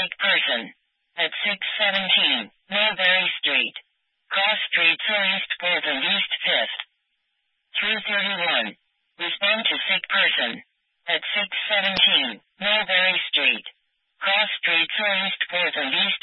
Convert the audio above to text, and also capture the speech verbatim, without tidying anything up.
sick person. At six seventeen, Mulberry Street. Cross streets or East fourth and East fifth. three thirty-one. Respond to sick person. At six seventeen, Mulberry Street. Cross streets or East fourth and East